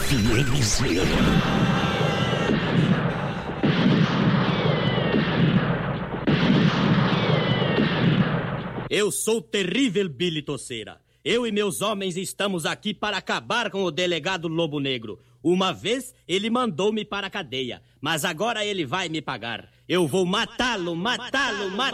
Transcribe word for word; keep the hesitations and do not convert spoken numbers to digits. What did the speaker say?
F M Z. Eu sou o terrível Billy Tosseira. Eu e meus homens estamos aqui para acabar com o delegado Lobo Negro. Uma vez ele mandou-me para a cadeia, mas agora ele vai me pagar. Eu vou matá-lo, matá-lo, matá-lo.